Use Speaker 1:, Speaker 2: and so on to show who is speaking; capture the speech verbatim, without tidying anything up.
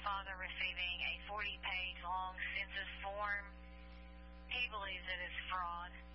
Speaker 1: father receiving a forty-page long census form. He believes it is fraud.